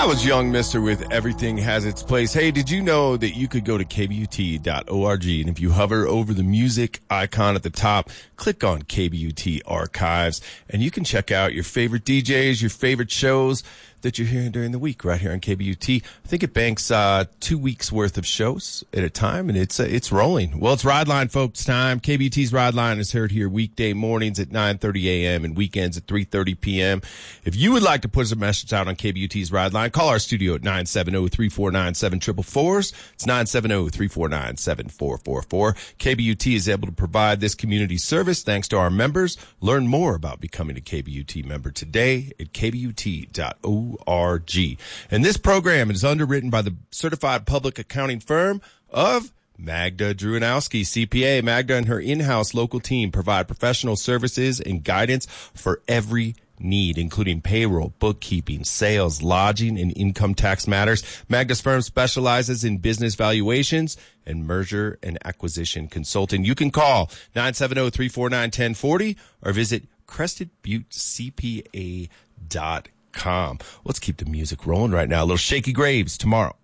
That was Young Mister with Everything Has Its Place. Hey, did you know that you could go to KBUT.org, and if you hover over the music icon at the top, click on KBUT Archives, and you can check out your favorite DJs, your favorite shows that you're hearing during the week right here on KBUT. I think it banks 2 weeks worth of shows at a time, and it's rolling. Well, it's Ride Line, folks, time. KBUT's Ride Line is heard here weekday mornings at 9:30 a.m. and weekends at 3:30 p.m. If you would like to put a message out on KBUT's Ride Line, call our studio at 970-349-7444. It's 970-349-7444. KBUT is able to provide this community service thanks to our members. Learn more about becoming a KBUT member today at KBUT.org. And this program is underwritten by the certified public accounting firm of Magda Druanowski, CPA. Magda and her in-house local team provide professional services and guidance for every need, including payroll, bookkeeping, sales, lodging, and income tax matters. Magda's firm specializes in business valuations and merger and acquisition consulting. You can call 970-349-1040 or visit CrestedButteCPA.com. Let's keep the music rolling right now. A little Shaky Graves tomorrow.